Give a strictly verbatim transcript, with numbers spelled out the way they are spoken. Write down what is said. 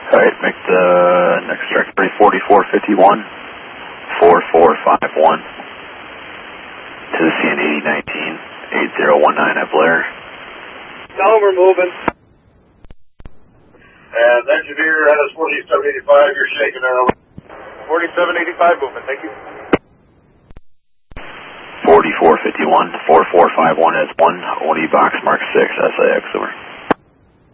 Alright, make the next trajectory forty-four fifty-one, four four five one. To the C N eighty nineteen, eight zero one nine at Blair. Tell them we're moving. And engineer, that is forty-seven eighty-five, you're shaking there. forty-seven eighty-five moving, thank you. forty-four fifty-one, four four five one is one, O D box mark six, S I X over.